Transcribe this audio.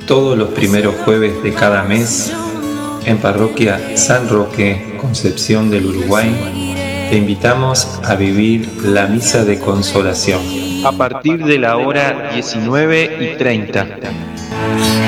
Todos los primeros jueves de cada mes, en Parroquia San Roque, Concepción del Uruguay, te invitamos a vivir la Misa de Consolación a partir de la hora 19:30.